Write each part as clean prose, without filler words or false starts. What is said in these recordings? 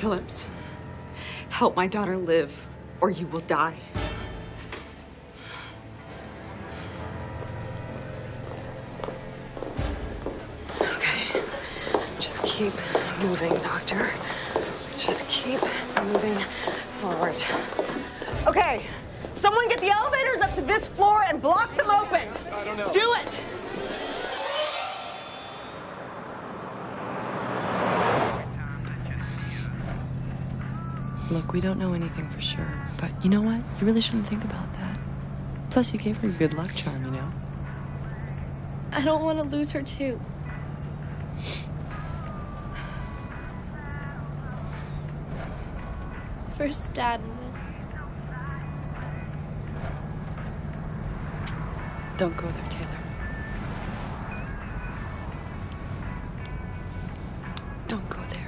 Phillips, help my daughter live, or you will die. Okay, just keep moving, doctor. Let's just keep moving forward. Okay, someone get the elevators up to this floor and block them open. I don't know. Do it. Look, we don't know anything for sure, but you know what? You really shouldn't think about that. Plus, you gave her your good luck charm, you know? I don't want to lose her, too. First Dad, and then... Don't go there, Taylor. Don't go there.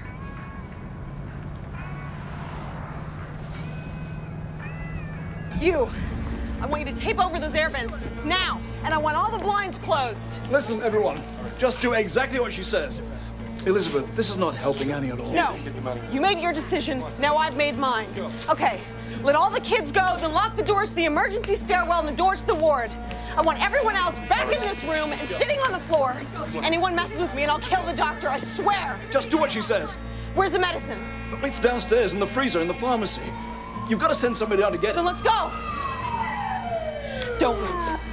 You, I want you to tape over those air vents, now. And I want all the blinds closed. Listen, everyone. Just do exactly what she says. Elizabeth, this is not helping Annie at all. No, you made your decision, now I've made mine. Okay, let all the kids go, then lock the doors to the emergency stairwell and the doors to the ward. I want everyone else back in this room and sitting on the floor. Anyone messes with me and I'll kill the doctor, I swear. Just do what she says. Where's the medicine? It's downstairs in the freezer in the pharmacy. You've got to send somebody out to get it. Then let's go. Don't move.